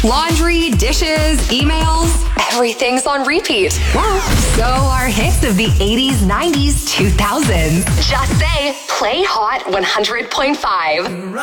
Laundry, dishes, emails, everything's on repeat. So are hits of the 80s, 90s, 2000s. Just say, play Hot 100.5.